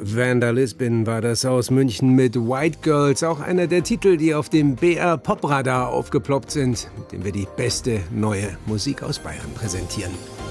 Vandalisbin war das aus München mit White Girls, auch einer der Titel, die auf dem BR Popradar aufgeploppt sind, mit dem wir die beste neue Musik aus Bayern präsentieren.